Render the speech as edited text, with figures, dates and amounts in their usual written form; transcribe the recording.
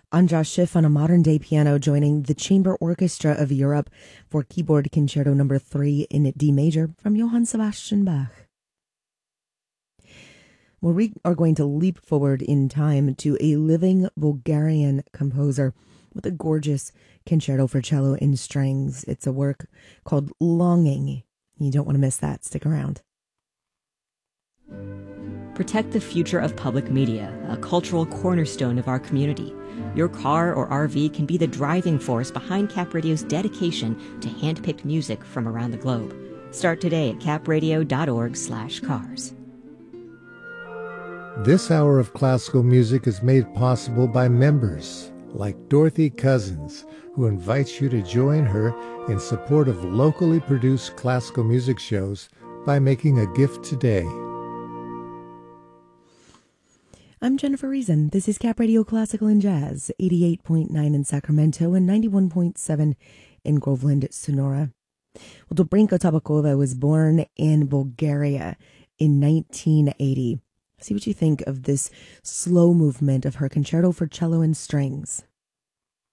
Anja Schiff on a modern-day piano, joining the Chamber Orchestra of Europe for Keyboard Concerto No. 3 in D major from Johann Sebastian Bach. Well, we are going to leap forward in time to a living Bulgarian composer with a gorgeous concerto for cello and strings. It's a work called Longing. You don't want to miss that. Stick around. Protect the future of public media, a cultural cornerstone of our community. Your car or RV can be the driving force behind Cap Radio's dedication to hand-picked music from around the globe. Start today at capradio.org/cars. This hour of classical music is made possible by members like Dorothy Cousins, who invites you to join her in support of locally produced classical music shows by making a gift today. I'm Jennifer Reason. This is Cap Radio Classical and Jazz, 88.9 in Sacramento and 91.7 in Groveland, Sonora. Well, Dobrinka Tabakova was born in Bulgaria in 1980. See what you think of this slow movement of her concerto for cello and strings.